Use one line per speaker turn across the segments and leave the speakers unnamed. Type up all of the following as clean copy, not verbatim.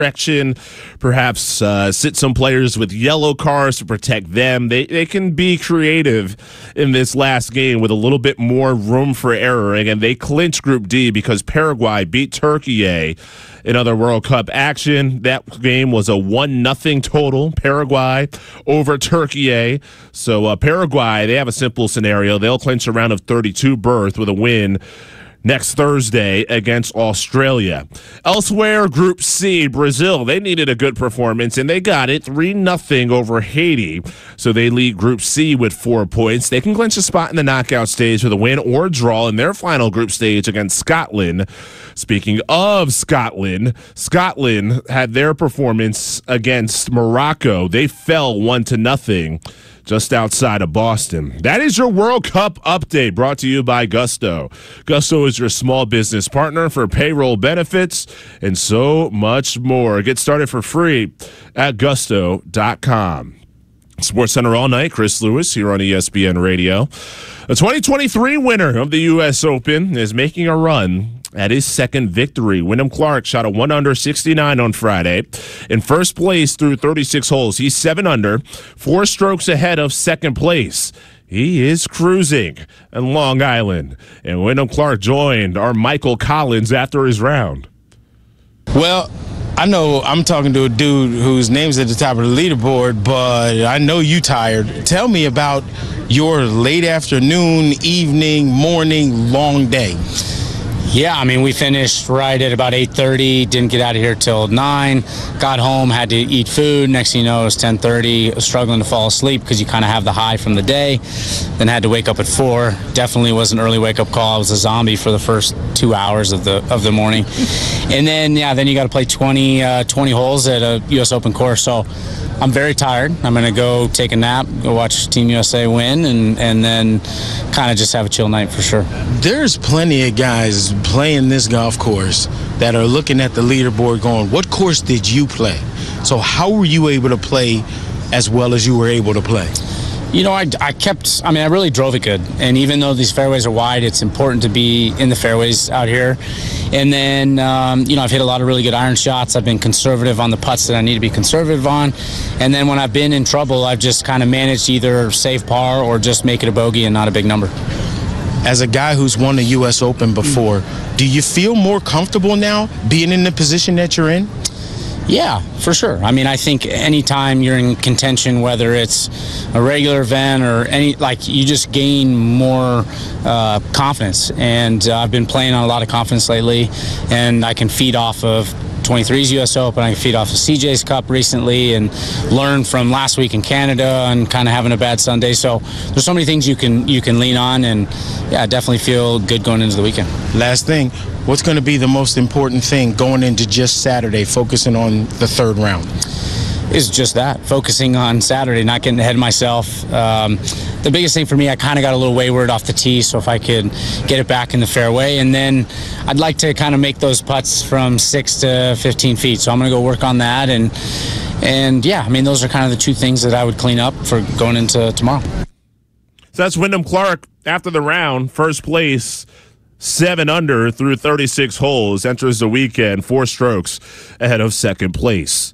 direction, perhaps sit some players with yellow cards to protect them. They can be creative in this last game with a little bit more room for error. Again, they clinched Group D because Paraguay beat Turkey in other World Cup action. That game was a 1-0 total, Paraguay over Turkey. So Paraguay, they have a simple scenario. They'll clinch a round of 32 berth with a win next Thursday against Australia. Elsewhere, Group C, Brazil, they needed a good performance, and they got it 3-0 over Haiti. So they lead Group C with 4 points. They can clinch a spot in the knockout stage with a win or draw in their final group stage against Scotland. Speaking of Scotland, Scotland had their performance against Morocco. They fell 1-0. Just outside of Boston. That is your World Cup update brought to you by Gusto. Gusto is your small business partner for payroll benefits and so much more. Get started for free at gusto.com. SportsCenter all night. Chris Lewis here on ESPN Radio. The 2023 winner of the U.S. Open is making a run at his second victory. Wyndham Clark shot a 1-under 69 on Friday. In first place through 36 holes. He's 7 under, 4 strokes ahead of second place. He is cruising in Long Island. And Wyndham Clark joined our Michael Collins after his round.
Well, I know I'm talking to a dude whose name's at the top of the leaderboard, but I know you tired. Tell me about your late afternoon, evening, morning, long day.
Yeah, I mean, we finished right at about 8:30, didn't get out of here till 9, got home, had to eat food. Next thing you know, it was 10:30, struggling to fall asleep because you kind of have the high from the day. Then had to wake up at 4. Definitely was an early wake-up call. I was a zombie for the first 2 hours of the morning. And then, then you got to play 20 holes at a U.S. Open course. So I'm very tired. I'm going to go take a nap, go watch Team USA win, and then kind of just have a chill night for sure.
There's plenty of guys playing this golf course that are looking at the leaderboard going, what course did you play? So how were you able to play as well as you were able to play?
You know, I really drove it good. And even though these fairways are wide, it's important to be in the fairways out here. And then, I've hit a lot of really good iron shots. I've been conservative on the putts that I need to be conservative on. And then when I've been in trouble, I've just kind of managed to either save par or just make it a bogey and not a big number.
As a guy who's won the U.S. Open before, do you feel more comfortable now being in the position that you're in?
Yeah, for sure. I mean, I think anytime you're in contention, whether it's a regular event or you just gain more confidence. And I've been playing on a lot of confidence lately, and I can feed off of 23's U.S. Open. I can feed off of CJ's Cup recently and learn from last week in Canada and kind of having a bad Sunday. So there's so many things you can lean on, and I definitely feel good going into the weekend.
Last thing, what's going to be the most important thing going into just Saturday, focusing on the third round?
Is just that, focusing on Saturday, not getting ahead of myself. The biggest thing for me, I kind of got a little wayward off the tee, so if I could get it back in the fairway. And then I'd like to kind of make those putts from 6 to 15 feet. So I'm going to go work on that. And yeah, I mean, those are kind of the two things that I would clean up for going into tomorrow.
So that's Wyndham Clark after the round, first place, 7 under through 36 holes, enters the weekend 4 strokes ahead of second place.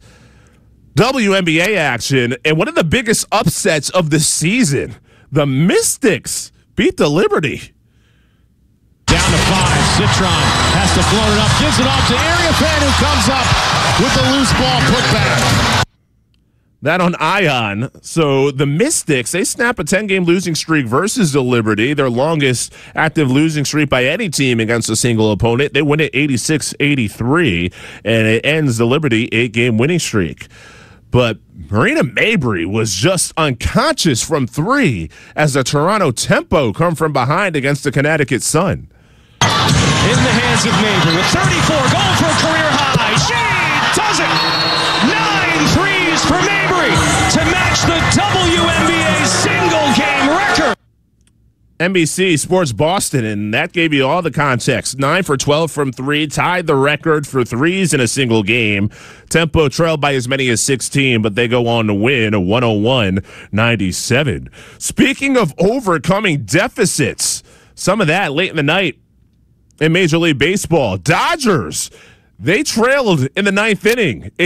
WNBA action, and one of the biggest upsets of the season. The Mystics beat the Liberty.
Down to 5. Citron has to float it up, gives it off to Ariaphan, who comes up with the loose ball put back.
That on Ion. So the Mystics, they snap a 10-game losing streak versus the Liberty, their longest active losing streak by any team against a single opponent. They win it 86-83, and it ends the Liberty 8-game winning streak. But Marina Mabrey was just unconscious from 3 as the Toronto Tempo come from behind against the Connecticut Sun.
In the hands of Mabrey with 34, going for a career high. She does it! 9 threes for Mabrey to match the WNBA single-game record.
NBC Sports Boston, and that gave you all the context. 9 for 12 from 3, tied the record for threes in a single game. Tempo trailed by as many as 16, but they go on to win a 101-97. Speaking of overcoming deficits, some of that late in the night in Major League Baseball. Dodgers, They trailed in the ninth inning.